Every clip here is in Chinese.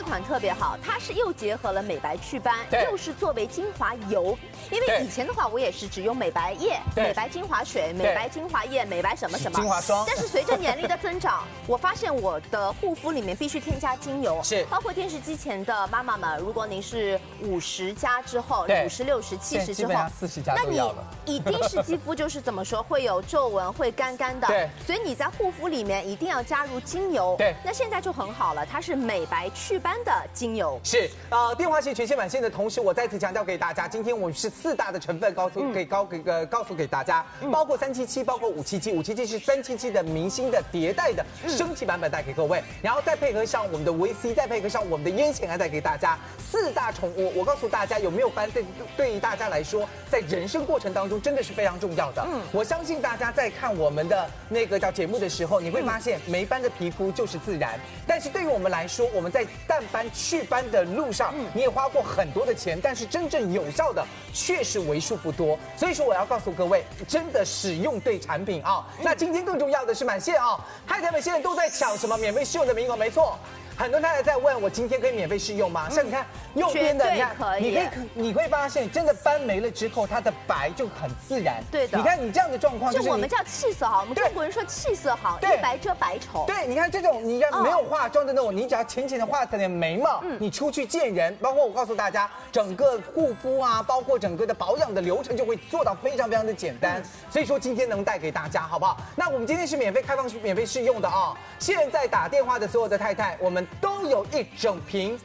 款特别好，它是又结合了美白祛斑，又是作为精华油。因为以前的话，我也是只用美白液、美白精华水、美白精华液、美白什么什么精华霜。 但是随着年龄的增长，我发现我的护肤里面必须添加精油， 是包括电视机前的妈妈们，如果您是50加之后，50、60、70之后 ，40加都要了。 一定是肌肤就是怎么说会有皱纹，会干干的。 对， 所以你在护肤里面一定要加入精油。 对， 那现在就很好了，它是美白祛斑的精油。 是电话线全线满线的同时，我再次强调给大家，今天我们是4大的成分告诉给大家，包括377，包括577，577是377的明星的迭代的升级版本带给各位，然后再配合上我们的维 C， 再配合上我们的烟酰胺带给大家4大宠物。我告诉大家有没有斑对于大家来说，在人生过程当中真的是非常重要的。我相信大家在看我们的那个叫节目的时候，你会发现没斑的皮肤就是自然，但是对于我们来说，我们在淡斑祛斑的路上，你也花过很多的钱，但是真正有效的确实为数不多。所以说我要告诉各位，真的使用对产品啊。那今天更重要的是满线啊，太太们现在都在抢什么免费试用的名额，没错。很多太太在问我今天可以免费试用吗？像你看右边的，你会发现真的斑没了之后，它的白就很自然。 对的， 你看你这样的状况， 就我们叫气色好，我们中国人说气色好，一白遮百丑。 对，你看这种你没有化妆的那种，你只要浅浅的画点眉毛，你出去见人，包括我告诉大家，整个护肤啊，包括整个的保养的流程就会做到非常非常的简单。所以说今天能带给大家，好不好？那我们今天是开放免费试用的啊，现在打电话的所有的太太，我们都有1整瓶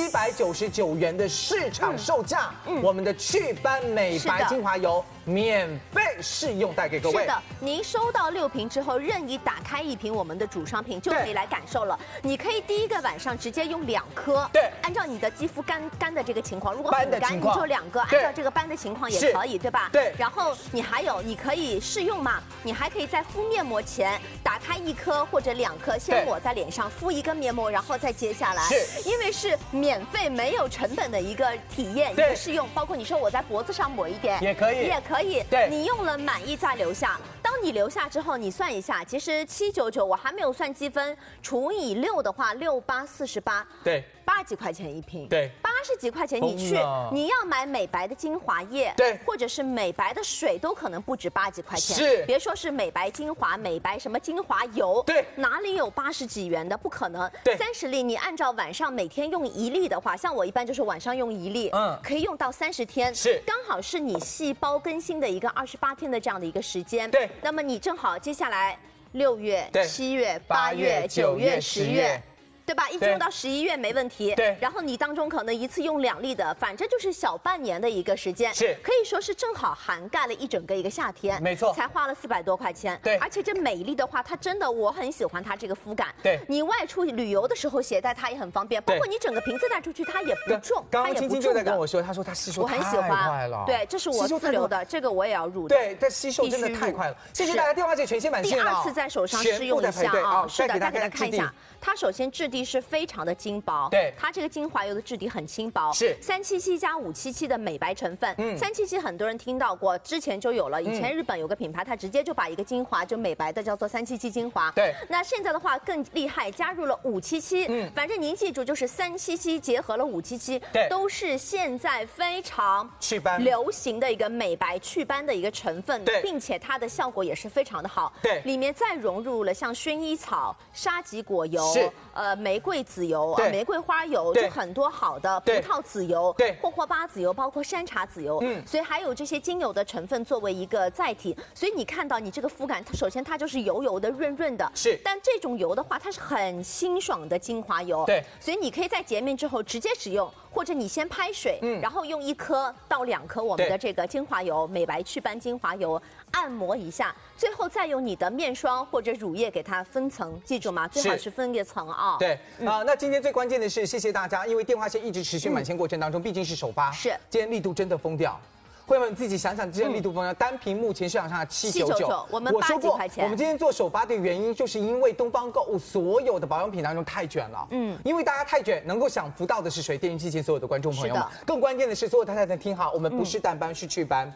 799元的市场售价，我们的祛斑美白精华油免费试用带给各位。 是的，您收到6瓶之后，任意打开1瓶我们的主商品就可以来感受了。你可以第一个晚上直接用2颗， 对， 按照你的肌肤干的这个情况，如果很干你就2个，按照这个斑的情况也可以，对吧？ 对。 然后你可以试用嘛，你还可以在敷面膜前打开1颗或者2颗，先抹在脸上，敷一个面膜，然后再接下来。是，因为是免费没有成本的一个体验，一个试用，包括你说我在脖子上抹一点，也可以，对，你用了满意再留下。当你留下之后，你算一下，其实799我还没有算积分，除以6的话，6848，对，80几块钱1瓶，对，80几块钱你要买美白的精华液，对，或者是美白的水，都可能不止80几块钱，是，别说是美白精华、美白什么精华油，对，哪里有80几元的？不可能，对，30粒，你按照晚上每天用1粒的话，像我一般就是晚上用1粒，可以用到30天，是，刚好是你细胞更新的一个28天的这样的一个时间，对，那么你正好接下来6月、7月、8月、9月、10月。对吧？一直用到11月没问题。对。然后你当中可能一次用2粒的，反正就是小半年的一个时间，是可以说是正好涵盖了一整个一个夏天。没错。才花了400多块钱。对。而且这每一粒的话，它真的我很喜欢它这个肤感。对。你外出旅游的时候携带它也很方便，包括你整个瓶子带出去它也不重， 刚刚青青就在跟我说，她说她吸收太快了。 对，这是我自留的，这个我也要入的。 对，这吸收真的太快了。谢谢大家，电话线全线满线了。 第2次在手上试用一下啊，是的，再给大家看一下，它首先质地是非常的轻薄，对，它这个精华油的质地很轻薄，是377加577的美白成分。377很多人听到过，之前就有了，以前日本有个品牌，它直接就把一个精华就美白的叫做377精华。对，那现在的话更厉害，加入了577。反正您记住，就是377结合了577，对，都是现在非常祛斑流行的一个美白祛斑的一个成分，对，并且它的效果也是非常的好。对，里面再融入了像薰衣草、沙棘果油，玫瑰籽油、玫瑰花油，就很多好的葡萄籽油、霍霍巴籽油，包括山茶籽油，所以还有这些精油的成分作为一个载体，所以你看到你这个肤感，它首先它就是油油的、润润的，是。但这种油的话，它是很清爽的精华油，对，所以你可以在洁面之后直接使用，或者你先拍水，然后用1颗到2颗我们的这个精华油、美白祛斑精华油按摩一下，最后再用你的面霜或者乳液给它分层，记住吗？最好是分一层啊。对那今天最关键的是，谢谢大家，因为电话线一直持续满线过程当中，毕竟是首发，是今天力度真的疯掉。会员们自己想想，今天力度疯掉，单瓶目前市场上的799， 我们80几块钱。 我们今天做首发的原因，就是因为东方购物所有的保养品当中太卷了，因为大家太卷，能够享福到的是谁？电视机前所有的观众朋友们。更关键的是，所有太太听好，我们不是淡斑，是祛斑。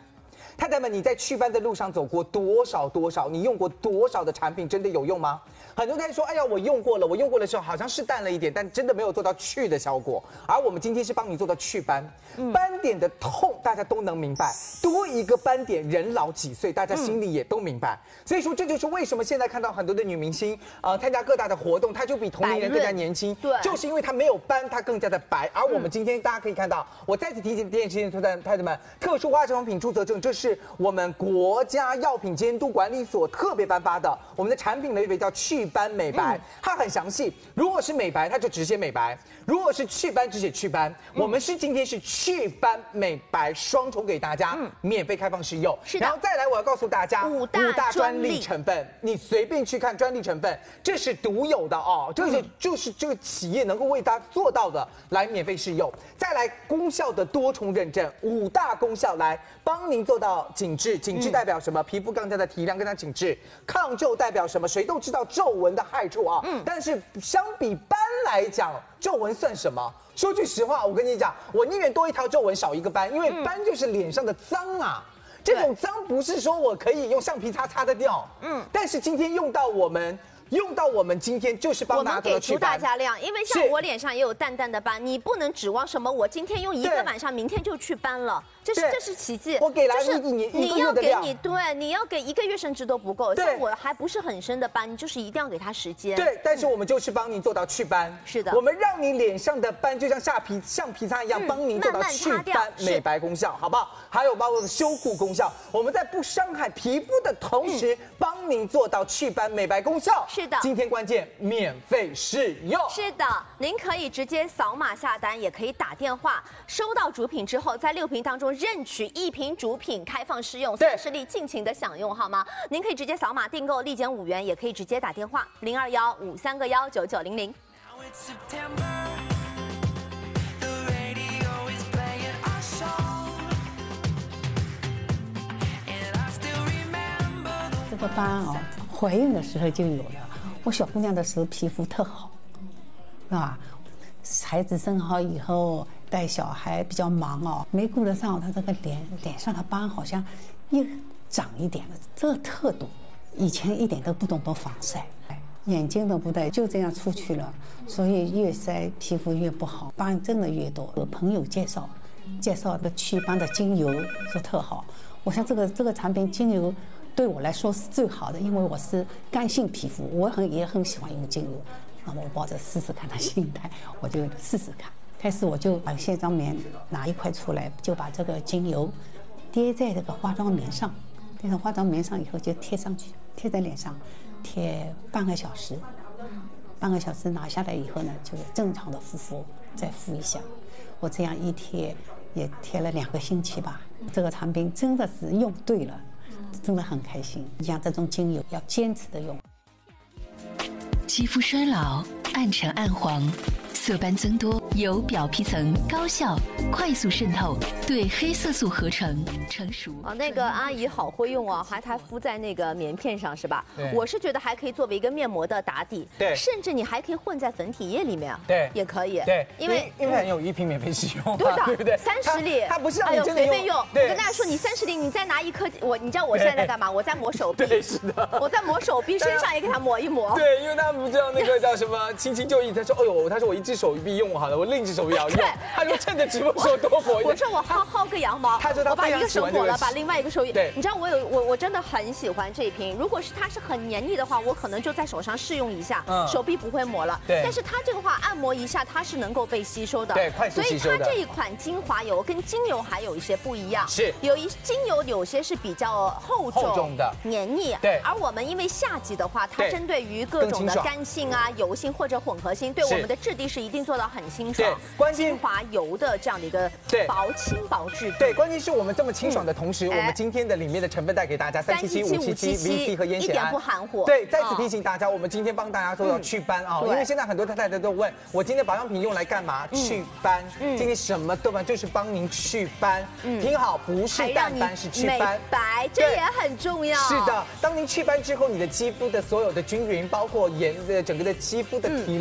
太太们，你在祛斑的路上走过多少？你用过多少的产品，真的有用吗？很多人说，哎呀，我用过了，我用过的时候好像是淡了一点，但真的没有做到去的效果。而我们今天是帮你做到祛斑，斑点的痛大家都能明白，多一个斑点，人老几岁，大家心里也都明白。所以说，这就是为什么现在看到很多的女明星，参加各大的活动，她就比同龄人更加年轻， 对， 就是因为她没有斑，她更加的白。而我们今天大家可以看到，我再次提醒电视台的太太们，特殊化妆品注册证，这是我们国家药品监督管理所特别颁发的，我们的产品类别叫祛斑美白，它很详细。如果是美白，它就只写美白；如果是祛斑，只写祛斑。我们今天是祛斑美白双重给大家，免费开放试用。 是的。 然后再来，我要告诉大家五大专利成分，你随便去看专利成分，这是独有的哦，就是这个企业能够为大家做到的，来免费试用。再来，功效的多重认证，5大功效来帮您做到紧致。紧致代表什么？皮肤更加的提亮，更加紧致。抗皱代表什么？谁都知道皱纹的害处啊，但是相比斑来讲，皱纹算什么？说句实话，我跟你讲，我宁愿多一条皱纹少一个斑，因为斑就是脸上的脏啊。这种脏不是说我可以用橡皮擦擦得掉，但是今天用到我们今天就是帮大家给出大家亮，因为像我脸上也有淡淡的斑，你不能指望什么我今天用一个晚上，明天就去斑了，这是奇迹。 我给了你1个月的量， 你要给1个月甚至都不够。像我还不是很深的斑，你就是一定要给它时间。 对，但是我们就是帮您做到祛斑。 是的， 我们让你脸上的斑就像橡皮擦一样，帮您做到祛斑美白功效，好不好？还有包括修护功效，我们在不伤害皮肤的同时，帮您做到祛斑美白功效。 是的， 今天关键免费试用。 是的，您可以直接扫码下单，也可以打电话。收到主品之后，在6瓶当中任取1瓶主品开放试用，30粒尽情的享用，好吗？您可以直接扫码订购，立减5元，也可以直接打电话021-531-9900。 这个斑哦，怀孕的时候就有了。我小姑娘的时候皮肤特好，是吧？孩子生好以后带小孩比较忙哦，没顾得上，她这个脸上的斑好像又长一点了，这个特多。以前一点都不懂得防晒，眼睛都不戴，就这样出去了，所以越晒皮肤越不好，斑真的越多。有朋友介绍这个祛斑的精油说特好，我想这个产品精油对我来说是最好的，因为我是干性皮肤，也很喜欢用精油。那么我抱着试试看的心态，我就试试看。开始我就把卸妆棉拿一块出来，就把这个精油滴在这个化妆棉上，滴在化妆棉上以后就贴上去，贴在脸上，贴半个小时。半个小时拿下来以后呢，就正常的敷，再敷一下。我这样一贴也贴了2个星期吧。这个产品真的是用对了，真的很开心。像这种精油要坚持的用。 肌肤衰老、暗沉暗黄、色斑增多，由表皮层高效、快速渗透，对黑色素合成成熟。 那个阿姨好会用啊，还敷在那个棉片上是吧？我是觉得还可以作为一个面膜的打底， 对， 甚至你还可以混在粉体液里面， 对， 也可以， 对， 因为有1瓶免费使用， 对的， 对不对 ？30粒， 它不是让你真的随便用。我跟大家说，你30粒，你再拿1颗，你知道我现在在干嘛？我在抹手臂， 对，是的， 我在抹手臂，身上也给它抹一抹。 对，因为他们不知道那个叫什么轻轻就义，他说，哎呦，他说我1只手臂用好了，我另1只手臂要用。他说趁着直播时候多抹一点。我说我薅个羊毛， 他说他我把1个手抹了，把另外1个手也。 对， 你知道我真的很喜欢这一瓶。如果是它是很黏腻的话，我可能就在手上试用一下，手臂不会磨了。 对， 但是它这个话按摩一下，它是能够被吸收的。 对，快速吸收的。 所以它这一款精华油跟精油还有一些不一样， 是精油有些是比较厚重的、黏腻。 对， 而我们因为夏季的话，它针对于各种的干性啊、油性或者混合性，对我们的质地是一定做到很清爽。 关精华油的这样的一个薄轻薄质地。 对，关键是我们这么清爽的同时，我们今天的里面的成分带给大家377、577、VC 和烟酰胺， 一点不含糊。 对，再次提醒大家，我们今天帮大家做到祛斑啊，因为现在很多太太都问我今天保养品用来干嘛？祛斑。今天什么都办，就是帮您祛斑。听好，不是淡斑，是祛斑。 美白，这也很重要。 是的，当您祛斑之后，你的肌肤的所有的均匀，包括整个的肌肤的提亮。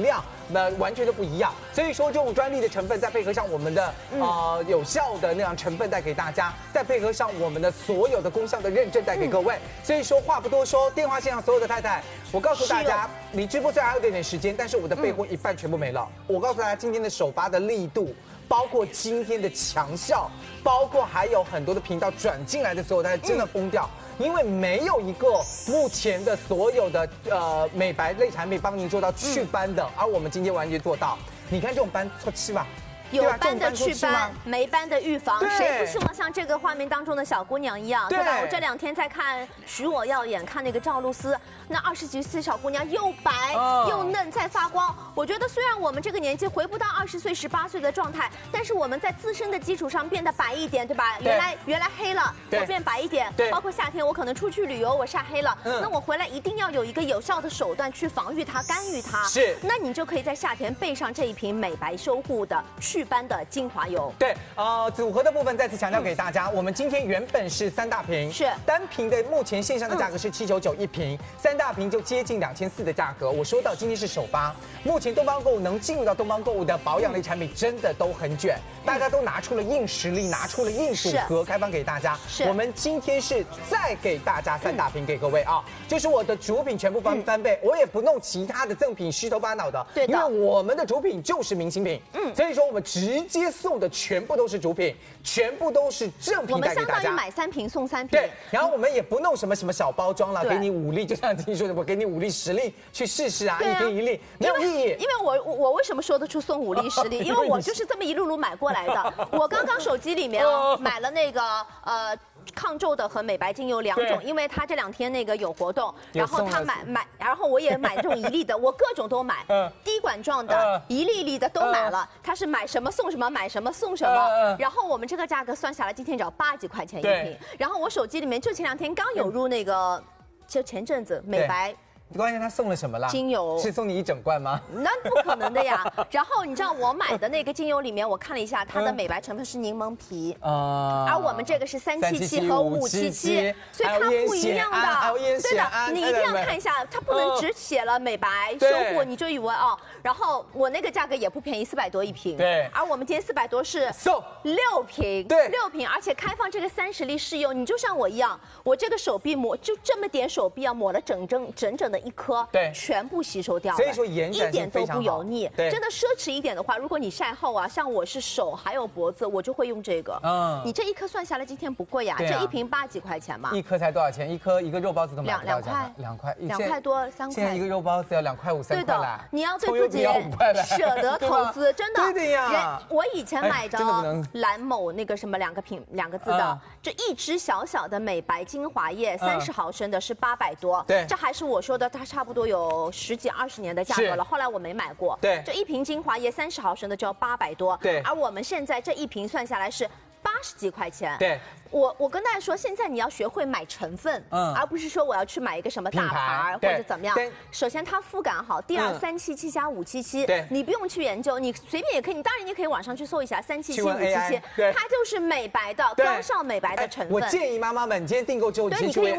完全都不一样。所以说这种专利的成分，再配合上我们的有效的那样成分带给大家，再配合上我们的所有的功效的认证带给各位。所以说话不多说，电话线上所有的太太，我告诉大家，离直播虽然还有点时间，但是我的备货一半全部没了。我告诉大家，今天的首发的力度，包括今天的强效，包括还有很多的频道转进来的所有大家真的疯掉。因为没有一个目前的所有的美白类产品帮您做到祛斑的，而我们今天完全做到。你看这种斑错期吧。 有斑的祛斑，没斑的预防，谁不希望像这个画面当中的小姑娘一样，对吧？我这2天在看《许我耀眼》，看那个赵露思，那20几岁小姑娘又白又嫩，在发光。我觉得虽然我们这个年纪回不到20岁、18岁的状态，但是我们在自身的基础上变得白一点，对吧？原来黑了，我变白一点。包括夏天我可能出去旅游，我晒黑了，那我回来一定要有一个有效的手段去防御它、干预它。是，那你就可以在夏天备上这一瓶美白修护的祛斑的精华油。 对，组合的部分再次强调给大家，我们今天原本是3大瓶，是单瓶的目前线上的价格是799一瓶，3大瓶就接近2400的价格。我说到今天是首发，目前东方购物能进入到东方购物的保养类产品真的都很卷，大家都拿出了硬实力，拿出了硬组合开放给大家。我们今天是再给大家3大瓶给各位啊，就是我的主品全部翻倍，我也不弄其他的赠品虚头巴脑的，因为我们的主品就是明星品，所以说我们直接送的全部都是主品，全部都是正品带给大家。 我们相当于买3瓶送3瓶。 对，然后我们也不弄什么小包装了，给你5粒，就像听说的，我给你5粒10粒去试试啊，一瓶1粒，没有意义。 因为我为什么说得出送5粒10粒？因为我就是这么一路买过来的。我刚刚手机里面买了那个抗皱的和美白精油2种，因为它这2天那个有活动，然后他买，然后我也买这种1粒的，我各种都买，滴管状的，1粒1粒的都买了。它是买什么送什么，买什么送什么。然后我们这个价格算下来，今天只要80几块钱一瓶。然后我手机里面就前2天刚有入那个，就前阵子美白。 关键他送了什么啦？ 精油是送你一整罐吗？ 那不可能的呀。然后你知道我买的那个精油里面，我看了一下，它的美白成分是柠檬皮，而我们这个是377和577，所以它不一样的。对的，你一定要看一下，它不能只写了美白修护，你就以为哦。然后我那个价格也不便宜，400多一瓶。对，而我们今天400多是送6瓶，对，6瓶，而且开放这个30粒试用，你就像我一样，我这个手臂抹就这么点手臂啊，抹了整整的1颗，对，全部吸收掉了， 所以说延展一点都不油腻。真的奢侈一点的话，如果你晒后啊，像我是手还有脖子，我就会用这个。你这1颗算下来今天不贵呀，这1瓶80几块钱嘛。 1颗才多少钱？一个肉包子都买不到 2块，2块多3块。 现在一个肉包子要2块5、3块啦。 你要对自己舍得投资，真的。 对的呀。 我以前买的蓝某那个什么2个字的，这1支小小的美白精华液，30毫升的是800多。对，这还是我说的，它差不多有10几20年的价格了。后来我没买过。对，这1瓶精华液30毫升的就要800多。对，而我们现在这1瓶算下来是80几块钱。对。我跟大家说，现在你要学会买成分，而不是说我要去买一个什么大牌或者怎么样。首先它肤感好，第二377加577，你不用去研究，你随便也可以，当然你可以网上去搜一下377、577，它就是美白的高效美白的成分。 我建议妈妈们，你今天订购之后，你先去问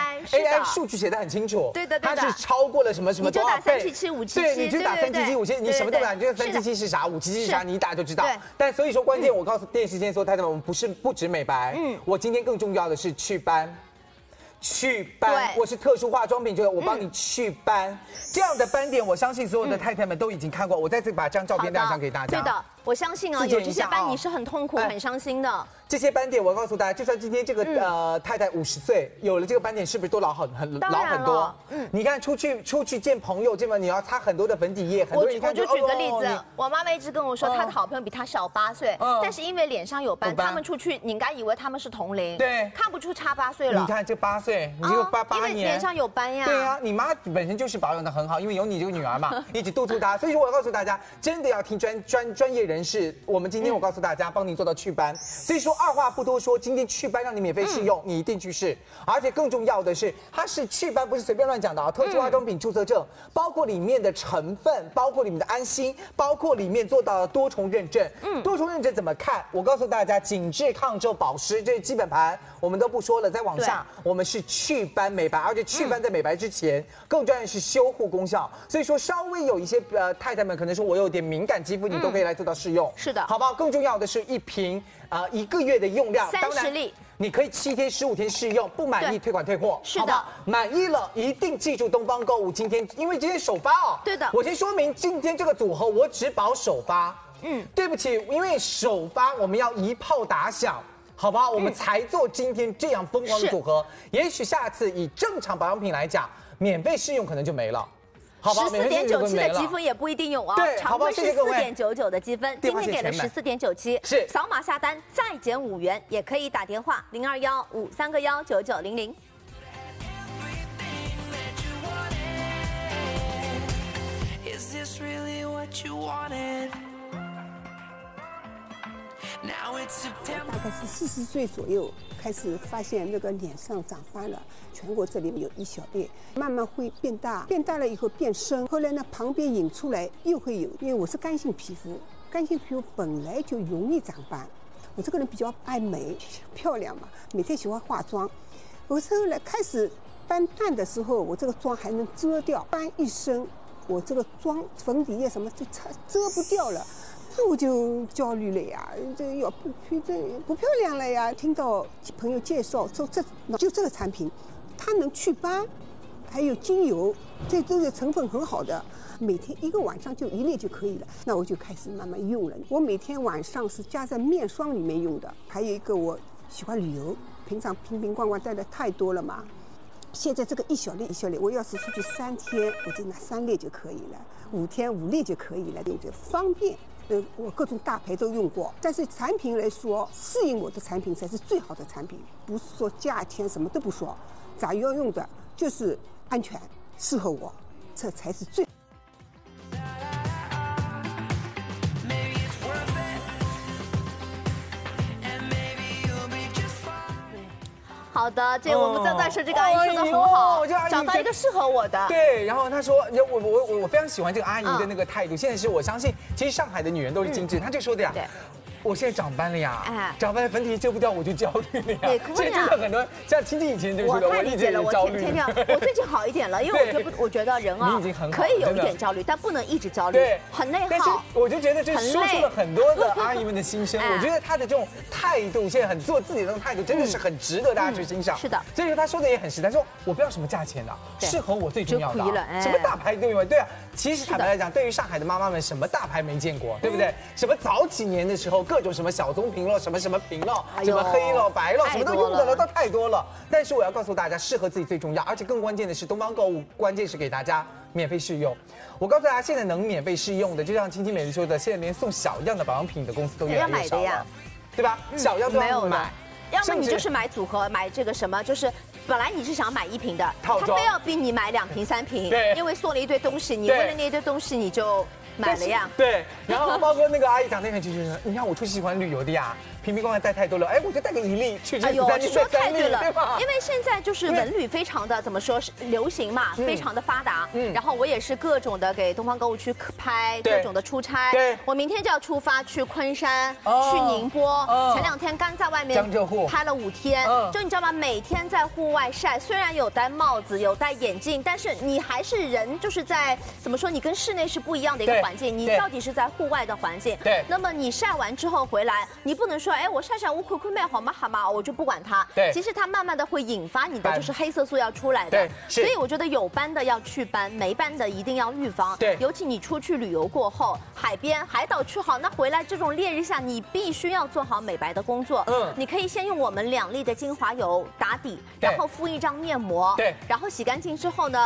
AI 数据写得很清楚，对的，它是超过了什么多少倍， 你就打377、577， 对，你就打377、577，你什么都不打，你这个377是啥，577是啥，你一打就知道。但所以说关键，我告诉电视间所有太太们，我们不止美白，我今天更重要的是祛斑，我是特殊化妆品，就是我帮你祛斑。这样的斑点，我相信所有的太太们都已经看过。我再次把这张照片亮相给大家。 对的，我相信啊，有这些斑你是很痛苦、很伤心的。 这些斑点，我告诉大家，就算今天这个太太50岁，有了这个斑点，是不是都老很多？你看出去见朋友，这么你要擦很多的粉底液，很多人我就举个例子，我妈妈一直跟我说，她的好朋友比她小8岁，但是因为脸上有斑，他们出去，你应该以为他们是同龄，对，看不出差8岁了。 你看这8岁，你这个88年， 因为脸上有斑呀。 对啊，你妈本身就是保养的很好，因为有你这个女儿嘛，一直督促她。所以说我要告诉大家，真的要听专业人人士，我们今天我告诉大家，帮您做到祛斑。所以说二话不多说，今天祛斑让你免费试用，你一定去试。而且更重要的是，它是祛斑，不是随便乱讲的啊，特殊化妆品注册证，包括里面的成分，包括里面的安心，包括里面做到了多重认证。多重认证怎么看？我告诉大家，紧致、抗皱、保湿，这是基本盘，我们都不说了。再往下，我们是祛斑美白，而且祛斑在美白之前，更重要的是修护功效。所以说，稍微有一些太太们可能说我有点敏感肌肤，你都可以来做到试用。 是的， 好不好？更重要的是一瓶1个月的用量 ，30粒。 你可以7天、15天试用，不满意退款退货， 是的， 满意了一定记住东方购物今天，因为今天首发哦。 对的， 我先说明今天这个组合我只保首发。对不起，因为首发我们要一炮打响，好不好？我们才做今天这样疯狂的组合。也许下次以正常保养品来讲，免费试用可能就没了。 14.97的积分也不一定有哦，常规是4.99的积分，今天给了14.97， 是扫码下单再减5元，也可以打电话021-531-9900。 大概是40岁左右开始发现那个脸上长斑了，颧骨这里有一小粒，慢慢会变大，变大了以后变深，后来呢旁边引出来又会有，因为我是干性皮肤，干性皮肤本来就容易长斑，我这个人比较爱美漂亮嘛，每天喜欢化妆，我后来开始斑淡的时候，我这个妆还能遮掉，斑一深，我这个妆粉底液什么就遮不掉了。那我就焦虑了呀，这要不漂亮了呀。听到朋友介绍说这个产品，它能祛斑，还有精油，这都是成分很好的，每天1个晚上就1粒就可以了。那我就开始慢慢用了。我每天晚上是加在面霜里面用的。还有一个我喜欢旅游，平常瓶瓶罐罐带的太多了嘛。现在这个一小粒，我要是出去3天，我就拿3粒就可以了，5天5粒就可以了，用着方便。我各种大牌都用过，但是产品来说，适应我的产品才是最好的产品，不是说价钱什么都不说，咋要用的就是安全，适合我，这才是最。 好的，这我们在说这个阿姨说的很好，找到一个适合我的。 对，然后她说，我非常喜欢这个阿姨的那个态度。现在是我相信，其实上海的女人都是精致。她就说的呀。我现在长斑了呀，长斑粉底遮不掉，我就焦虑了呀。 对， 现在真的很多，像亲戚以前就说的， 我理解了，我天天我最近好一点了，因为我觉得人啊，可以有一点焦虑，但不能一直焦虑， 对， 很内耗。 但是我就觉得这说出了很多的阿姨们的心声。我觉得她的这种态度，现在很做自己的这种态度，真的是很值得大家去欣赏。 是的， 所以说她说的也很实在，说我不要什么价钱的，适合我最重要的，什么大牌都有。对啊，其实坦白来讲，对于上海的妈妈们，什么大牌没见过，对不对？什么早几年的时候，各种什么小棕瓶了，什么瓶了，什么黑了、白了，什么都用的了，都太多了。但是我要告诉大家，适合自己最重要，而且更关键的是，东方购物关键是给大家免费试用。我告诉大家，现在能免费试用的，就像青青美丽说的，现在连送小样的保养品的公司都越来越少了，对吧？小样都要买。 要么你就是买组合，买这个什么，就是本来你是想买1瓶的，他非要逼你买2瓶3瓶，因为送了一堆东西，你为了那一堆东西你就买了呀。 对，然后包括那个阿姨讲那个就是说，你看我出去喜欢旅游的呀，瓶瓶罐罐带太多了，哎，我就带个1粒去这3粒， 说太对了，因为现在就是文旅非常的怎么说是流行嘛，非常的发达。然后我也是各种的给东方购物区拍，各种的出差。对，我明天就要出发去昆山，去宁波。前2天刚在外面拍了5天，就你知道吗？每天在户外晒，虽然有戴帽子，有戴眼镜，但是你还是人，就是在怎么说，你跟室内是不一样的一个环境，你到底是在户外的环境。对，那么你晒完之后回来，你不能说，哎，我晒晒我亏卖好吗？我就不管它。对，其实它慢慢的会引发你的就是黑色素要出来的。对，所以我觉得有斑的要祛斑，没斑的一定要预防。对，尤其你出去旅游过后，海边、海岛去好，那回来这种烈日下，你必须要做好美白的工作。你可以先用我们2粒的精华油打底，然后敷一张面膜。对，然后洗干净之后呢，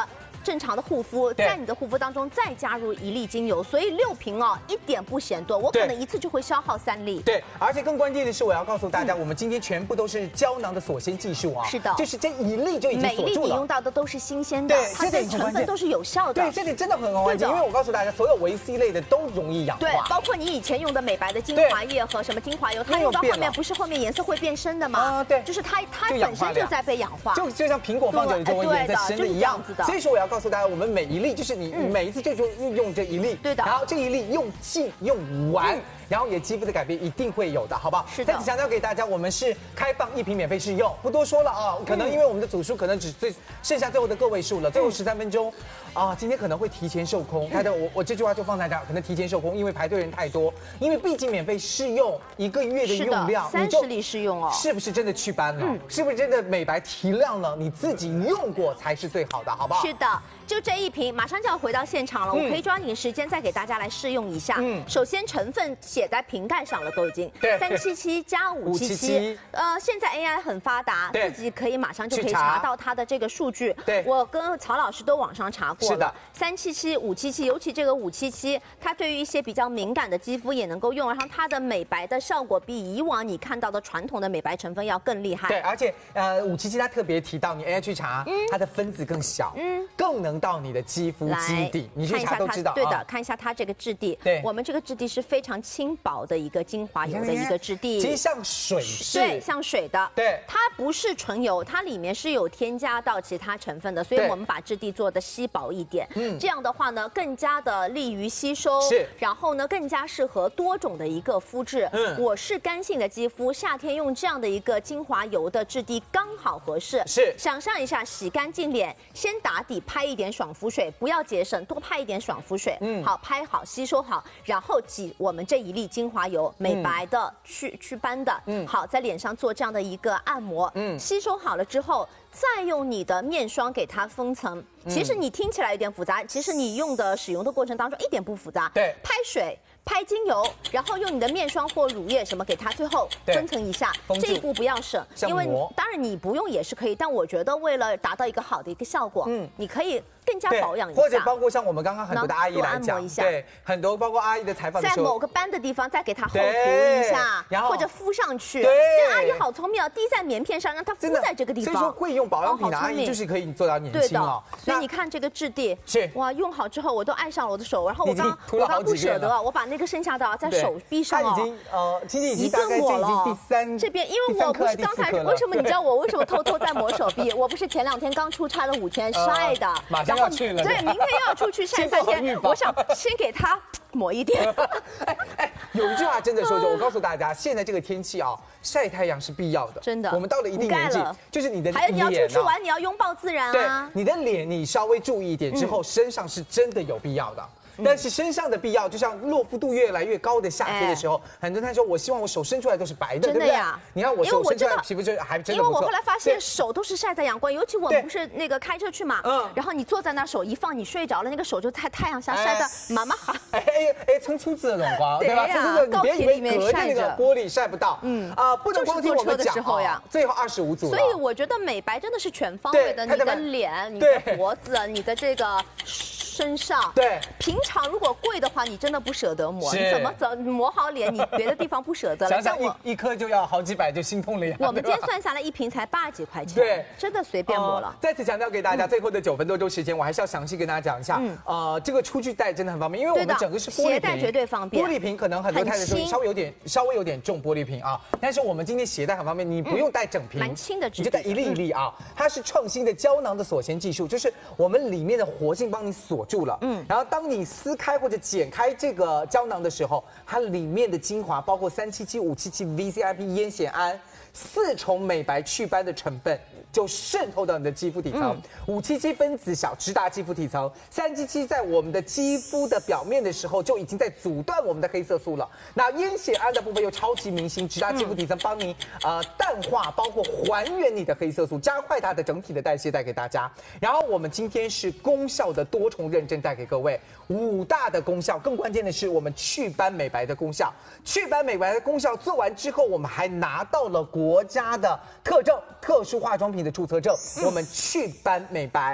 正常的护肤，在你的护肤当中再加入1粒精油，所以6瓶哦，一点不嫌多，我可能一次就会消耗3粒。 对，而且更关键的是，我要告诉大家，我们今天全部都是胶囊的锁鲜技术啊。 是的， 就是这1粒就已经锁住了。 每粒你用到的都是新鲜的， 对， 它的成分都是有效的。 对，这点真的很关键，因为我告诉大家，所有维 C 类的都容易氧化。 对，包括你以前用的美白的精华液和什么精华油，它用到后面不是后面颜色会变深的吗？ 啊，对， 就是它本身就在被氧化， 就像苹果放久了就会颜色深的一样。所以说我要告诉大家，我们每1粒就是你每一次就用这1粒， 对的。 然后这1粒用尽用完。然后你的肌肤的改变一定会有的，好不好？ 是的。 再次强调给大家，我们是开放1瓶免费试用，不多说了啊。可能因为我们的组数可能只剩下最后的个位数了，最后13分钟啊，今天可能会提前售空。大家我这句话就放在这儿，可能提前售空，因为排队人太多。因为毕竟免费试用1个月的用量 ，30粒试用哦， 是不是真的祛斑了？是不是真的美白提亮了？你自己用过才是最好的，好不好？ 是的。就这1瓶，马上就要回到现场了，我可以抓紧时间再给大家来试用一下。首先成分写在瓶盖上了，都已经377加577。现在 AI 很发达，自己可以马上就可以查到它的这个数据。 对， 我跟曹老师都网上查过了。377、577，尤其这个577，它对于一些比较敏感的肌肤也能够用，然后它的美白的效果比以往你看到的传统的美白成分要更厉害。 对，而且577它特别提到，你 AI 去查，它的分子更小，更能到你的肌肤基底，你去查都知道。 对的，看一下它这个质地。 对， 我们这个质地是非常轻薄的一个精华油的一个质地， 其实像水似。 对，像水的。 对， 它不是纯油，它里面是有添加到其他成分的，所以我们把质地做的稀薄一点。这样的话呢，更加的利于吸收。 是。 然后呢，更加适合多种的一个肤质。我是干性的肌肤，夏天用这样的一个精华油的质地刚好合适。 是。 想象一下，洗干净脸，先打底，拍一点爽肤水，不要节省，多拍一点爽肤水。好，拍好，吸收好，然后挤我们这1粒精华油，美白的、祛斑的。好，在脸上做这样的一个按摩。吸收好了之后，再用你的面霜给它封层。其实你听起来有点复杂，其实你使用的过程当中一点不复杂。 对， 拍水。拍精油，然后用你的面霜或乳液什么给它最后分层一下，这一步不要省，因为当然你不用也是可以，但我觉得为了达到一个好的一个效果，你可以更加保养一下， 或者包括像我们刚刚很多的阿姨来讲，对，很多包括阿姨的采访的时候， 在某个斑的地方再给它厚涂一下，然后或者敷上去。 对， 这阿姨好聪明啊，滴在棉片上，让它敷在这个地方。 所以说会用保养品的阿姨就是可以做到年轻哦。 所以你看这个质地是哇，用好之后我都爱上了我的手，然后我刚不舍得，我把那个剩下的在手臂上其实已经大概抹了第3 这边，因为我不是刚才为什么你知道我为什么偷偷在抹手臂？我不是前2天刚出差了5天晒的， 马上要去了， 对，明天又要出去晒3天，我想先给它抹一点。 有一句话真的说着，我告诉大家，现在这个天气啊，晒太阳是必要的， 真的。 我们到了一定年纪，就是你的脸， 还有你要出去玩，你要拥抱自然啊。 对，你的脸你稍微注意一点之后，身上是真的有必要的。但是身上的必要，就像落肤度越来越高的夏天的时候，很多人说，我希望我手伸出来都是白的， 真的呀。 你看我手伸出来皮肤就还真的不错。 因为我后来发现手都是晒在阳光，尤其我们不是那个开车去嘛，然后你坐在那手一放，你睡着了，那个手就在太阳下晒的妈妈好。 撑出自的光，对吧？你别以为隔着那个玻璃晒不到，不能光听我们讲啊。最后25组。 所以我觉得美白真的是全方位的，你的脸、你的脖子、你的这个身上。 对， 平常如果贵的话，你真的不舍得抹，你怎么抹好脸，你别的地方不舍得了。 想想一颗就要好几百，就心痛了呀。 我们今天算下来1瓶才80几块钱， 对， 真的随便抹了。 再次强调给大家，最后的9分多钟时间，我还是要详细跟大家讲一下。这个出去带真的很方便，因为我们整个是玻璃瓶， 携带绝对方便。 玻璃瓶可能很多太太说稍微有点重玻璃瓶啊，但是我们今天携带很方便，你不用带整瓶， 蛮轻的， 你就带1粒1粒啊。它是创新的胶囊的锁鲜技术，就是我们里面的活性帮你锁住了，然后当你撕开或者剪开这个胶囊的时候，它里面的精华包括377、577、VCIP、烟酰胺4重美白祛斑的成分。就渗透到你的肌肤底层，577分子小，直达肌肤底层，377在我们的肌肤的表面的时候就已经在阻断我们的黑色素了。那烟酰胺的部分又超级明星，直达肌肤底层，帮你淡化，包括还原你的黑色素，加快它的整体的代谢，带给大家。然后我们今天是功效的多重认证带给各位，5大的功效，更关键的是我们祛斑美白的功效。祛斑美白的功效做完之后，我们还拿到了国家的特证，特殊化妆品的注册证，我们祛斑美白。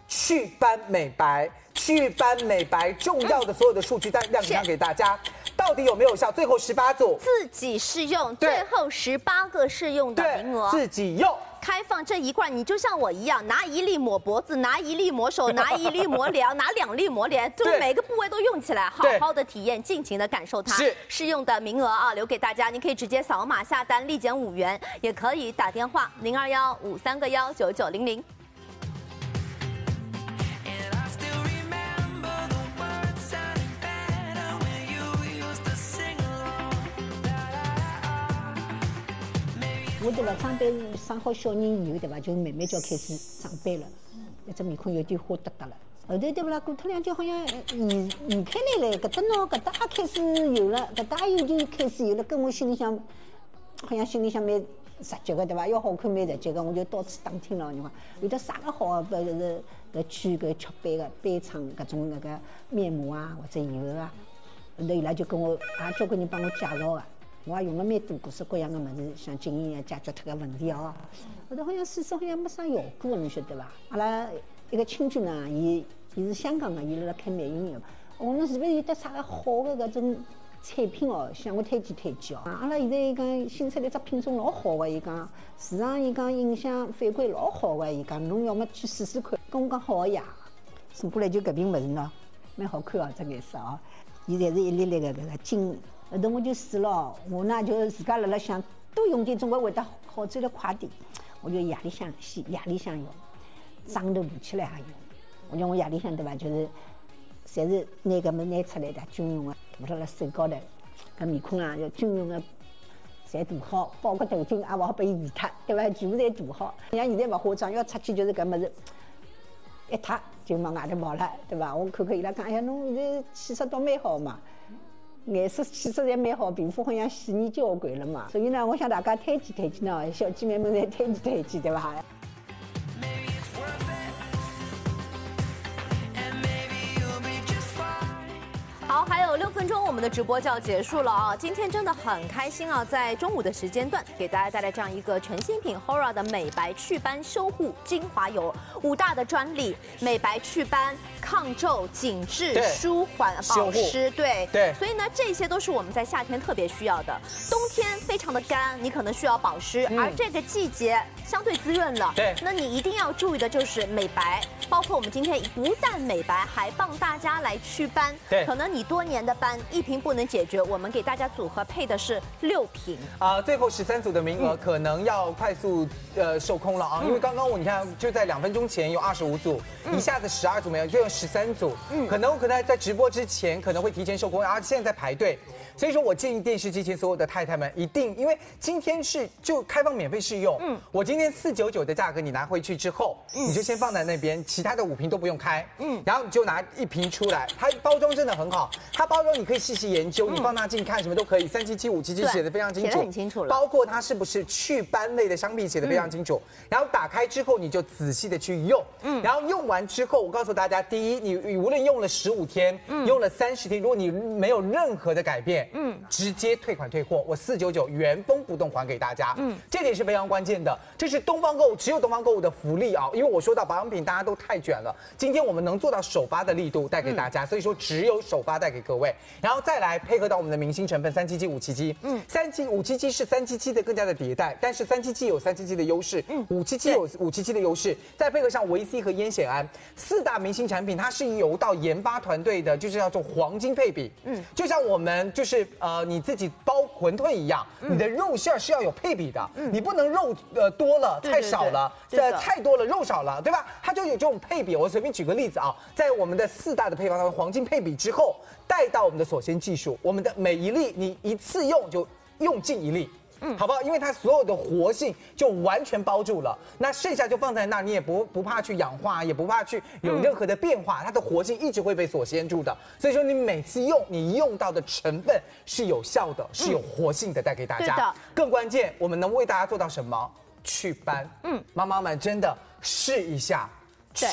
祛斑美白，祛斑美白重要的所有的数据量体上给大家。到底有没有效？最后18组自己试用，最后18个试用的名额， 自己用。 开放这一罐，你就像我一样，拿1粒抹脖子，拿1粒抹手，拿1粒抹脸，拿2粒抹脸，就每个部位都用起来，好好的体验，尽情的感受它。是试用的名额啊，留给大家，你可以直接扫码下单，立减5元，也可以打电话021-53个19900。 我对吧，长班生好小人以后对吧，就慢慢就要开始长斑了，这面孔有点花哒哒了。后头对不啦，过脱2天好像移开来了，搿搭喏，搿搭也开始有了，搿搭又就开始有了，跟我心里想，好像心里想蛮直觉个对吧？要好看蛮直觉个，我就到处打听了，你看有的啥个好个，搿去搿雀斑个斑厂搿种那个面膜啊或者油啊，后头伊拉就跟我也交关人帮我介绍个。我也用了蛮多各式各样的物事，像经验解决脱个问题哦。后头好像试试好像没啥效果，侬晓得伐？阿拉一个亲戚呢，伊是香港个，伊辣开美容院。侬是不是有得啥个好个搿种产品哦？向我推荐哦。阿拉现在伊讲新出来只品种老好个，伊讲市场伊讲影响反馈老好个，伊讲侬要么去试试看。跟我讲好个呀，送过来就搿瓶物事喏，蛮好看哦，这颜色哦。伊侪是一粒粒个搿个金。后头我就试了，我呢就自家辣辣想，多用点总归会得好转得快点。我就夜里向用，上头涂起来也用。我讲我夜里向对伐，就是侪是拿搿么拿出来的均匀个，涂辣手高头，搿面孔啊要均匀个，侪涂好，包括头巾也勿好拨伊移脱，对伐？全部侪涂好。像现在勿化妆，要出去就是搿物事一脱就往外头跑了，对伐？我看看伊拉讲，哎呀，侬现在气色倒蛮好嘛。颜色气色侪蛮好，皮肤好像细腻交关了嘛，所以呢，我向大家推荐喏，小姐妹们侪推荐对伐？ 好，还有6分钟，我们的直播就要结束了啊！今天真的很开心啊，在中午的时间段给大家带来这样一个全新品 Hora 的美白祛斑修护精华油，5大的专利，美白祛斑、抗皱、紧致、舒缓、保湿，对，所以呢，这些都是我们在夏天特别需要的。冬天非常的干，你可能需要保湿，而这个季节相对滋润了，对，那你一定要注意的就是美白，包括我们今天不但美白，还帮大家来祛斑，对，可能你多年的斑1瓶不能解决，我们给大家组合配的是6瓶最后13组的名额可能要快速售空了啊，因为刚刚你看就在2分钟前有25组，一下子12组没有，就有13组，可能在直播之前可能会提前售空，然后现在在排队，所以说我建议电视机前所有的太太们一定，因为今天是就开放免费试用，我今天499的价格你拿回去之后，你就先放在那边，其他的5瓶都不用开，然后你就拿1瓶出来，它包装真的很好。它包装你可以细细研究，你放大镜看什么都可以，377、577写的非常清楚， 写得很清楚了。 包括它是不是祛斑类的商品写的非常清楚。然后打开之后你就仔细的去用，然后用完之后，我告诉大家，第一，你无论用了15天，用了30天，如果你没有任何的改变，直接退款退货，我499原封不动还给大家，这点是非常关键的。这是东方购物只有东方购物的福利啊，因为我说到保养品大家都太卷了，今天我们能做到首发的力度带给大家，所以说只有首发带给各位，然后再来配合到我们的明星成分377、577。577是377的更加的迭代，但是377有377的优势，577有577的优势，再配合上维 C 和烟酰胺4大明星产品，它是由到研发团队的，就是叫做黄金配比。就像我们就是你自己包馄饨一样，你的肉馅是要有配比的，你不能肉多了菜少了，菜多了肉少了，对吧？它就有这种配比。我随便举个例子啊，在我们的4大的配方当中，黄金配比之后，带到我们的锁鲜技术，我们的每一粒你一次用就用尽一粒。好不好？因为它所有的活性就完全包住了，那剩下就放在那，你也不怕去氧化，也不怕去有任何的变化，它的活性一直会被锁鲜住的。所以说你每次用，你用到的成分是有效的，是有活性的，带给大家。对的。更关键，我们能为大家做到什么？祛斑。妈妈们真的试一下祛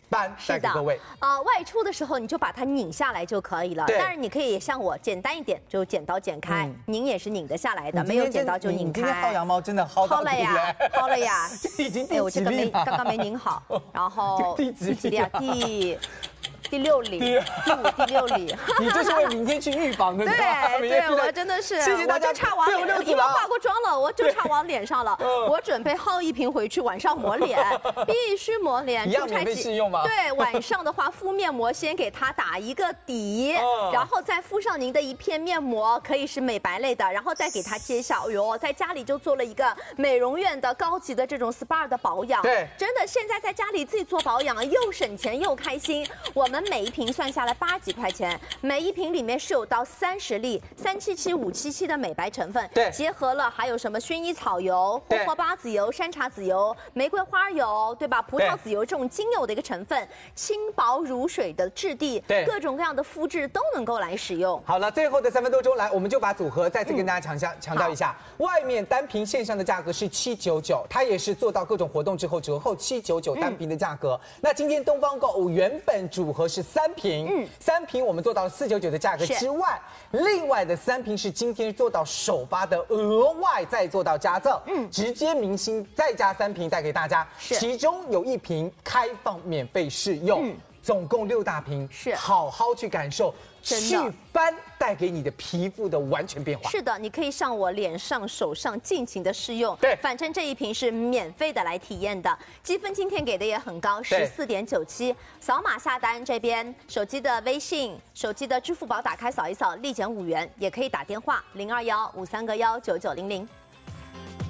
班带给各位。 外出的时候你就把它拧下来就可以了。当然你可以像我简单一点，就剪刀剪开，拧也是拧得下来的，没有剪刀就拧开。 你今天薅羊毛真的薅了呀，薅了呀， 已经第几例了？ 刚刚没拧好，然后第几例啊？第6里，第5、第6里。 你就是为明天去预防的， 对，我真的是， 谢谢大家。 我就差往脸，因为化过妆了，我就差往脸上了。我准备薅一瓶回去，晚上抹脸，必须抹脸。 一样免费试用吗？ 对，晚上的话敷面膜，先给它打一个底，然后再敷上您的一片面膜，可以是美白类的，然后再给它揭晓。哟，在家里就做了一个美容院的高级的这种 SPA 的保养。 对， 真的现在在家里自己做保养，又省钱又开心。我们每一瓶算下来8几块钱，每一瓶里面是有到30粒377、577的美白成分， 对， 结合了还有什么薰衣草油、霍霍巴籽油、山茶籽油、玫瑰花油，对吧？葡萄籽油这种精油的一个成分，轻薄如水的质地， 对， 各种各样的肤质都能够来使用。 好了，最后的3分多钟，来，我们就把组合再次跟大家强调一下，外面单瓶线上的价格是799，它也是做到各种活动之后折后799单瓶的价格。那今天东方购物原本组合是3瓶，3瓶我们做到了499的价格之外，另外的3瓶是今天做到首发的额外再做到加赠，直接明星再加3瓶带给大家，其中有1瓶开放免费试用，总共6大瓶，是好好去感受祛斑带给你的皮肤的完全变化。 是的，你可以上我脸上、手上尽情的试用。 对， 反正这一瓶是免费的来体验的，积分今天给的也很高，14.97，扫码下单这边手机的微信、手机的支付宝打开扫一扫，立减5元，也可以打电话0215319900。